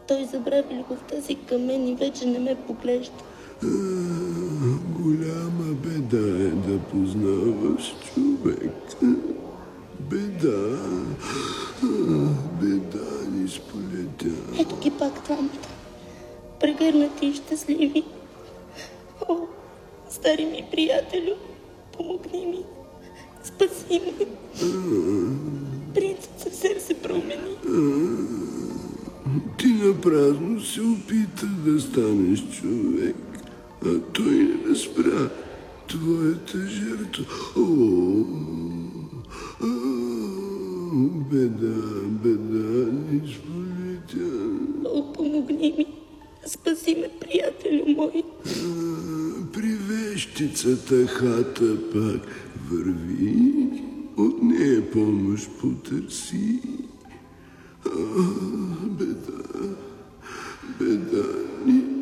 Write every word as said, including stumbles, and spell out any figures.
Той забрави любовта си към мен и вече не ме поглежда. А, голяма беда е да познаваш човек. Беда, а, беда ни сполетя. Ето ги пак двамата. Прегърнати и щастливи. О, стари ми приятелю, помогни ми. Спаси ме. Принцът съвсем се промени. Ти напразно се опита да станеш човек, а той не разбра твоята жертва. О, о, беда, беда ни сполетя. О, помогни ми. Спаси ме, приятелю мой. А, при вещицата хата пак върви, от нея помощ потърси. А, беда, беда ни